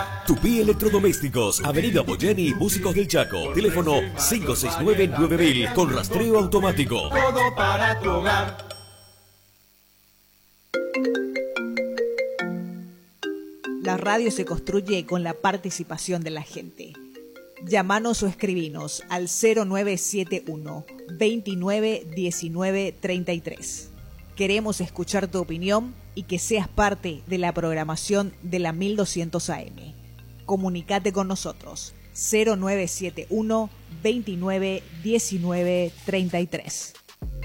Tupí Electrodomésticos, Avenida Boyeni, Músicos del Chaco. Teléfono 569-9000 con rastreo automático. Todo para tu hogar. La radio se construye con la participación de la gente. Llámanos o escribinos al 0971 29 19 33. Queremos escuchar tu opinión y que seas parte de la programación de la 1200 AM. Comunicate con nosotros 0971 29 19 33.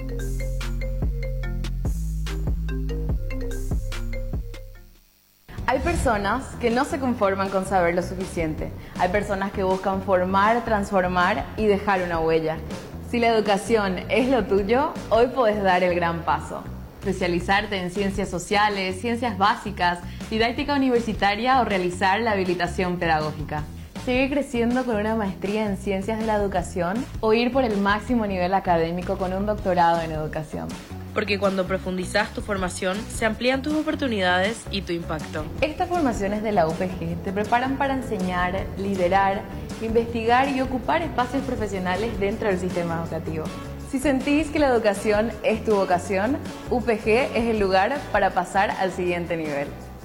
Hay personas que no se conforman con saber lo suficiente. Hay personas que buscan formar, transformar y dejar una huella. Si la educación es lo tuyo, hoy podés dar el gran paso. Especializarte en ciencias sociales, ciencias básicas, didáctica universitaria o realizar la habilitación pedagógica. Seguir creciendo con una maestría en ciencias de la educación o ir por el máximo nivel académico con un doctorado en educación. Porque cuando profundizas tu formación, se amplían tus oportunidades y tu impacto. Estas formaciones de la UPG te preparan para enseñar, liderar, investigar y ocupar espacios profesionales dentro del sistema educativo. Si sentís que la educación es tu vocación, UPG es el lugar para pasar al siguiente nivel.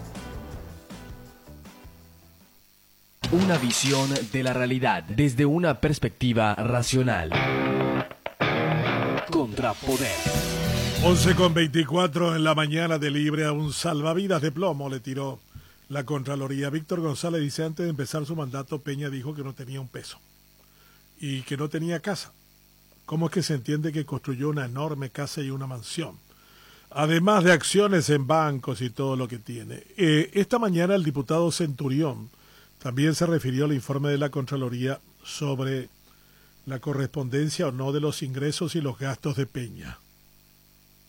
Una visión de la realidad desde una perspectiva racional. Contrapoder. 11:24 en la mañana de Libre. A un salvavidas de plomo le tiró la Contraloría. Víctor González dice: antes de empezar su mandato, Peña dijo que no tenía un peso y que no tenía casa. ¿Cómo es que se entiende que construyó una enorme casa y una mansión? Además de acciones en bancos y todo lo que tiene. Esta mañana el diputado Centurión también se refirió al informe de la Contraloría sobre la correspondencia o no de los ingresos y los gastos de Peña.